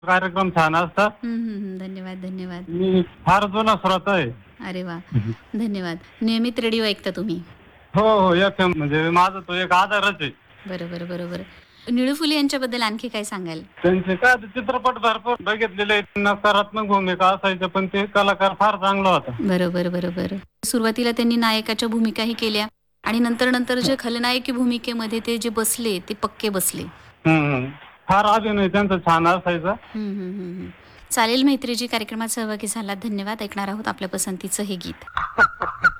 कार्यक्रम छान असतात. धन्यवाद, धन्यवाद. मी फार जुना श्रोता आहे. अरे वाह! धन्यवाद. नियमित रेडिओ ऐकता तुम्ही? हो, हो. एफ-एम म्हणजे माझा तो एक आधारच आहे. बरोबर, बरोबर. निळू फुले यांच्याबद्दल आणखी काय सांगाल? त्यांचे काय आता चित्रपट भरपूर बघितलेले आहेत. नकारात्मक भूमिका असायच्या, पण ते कलाकार फार चांगला होता. बरोबर, बरोबर. सुरुवातीला त्यांनी नायकाच्या भूमिकाही केल्या आणि नंतर जे खलनायकी भूमिकेमध्ये ते जे बसले, ते पक्के बसले. हं, फार अभिनय त्यांचा छान असायचा. चालेल मैत्रीजी, कार्यक्रमात सहभागी झालात. धन्यवाद. ऐकणार आहोत आपल्या पसंतीचं हे गीत.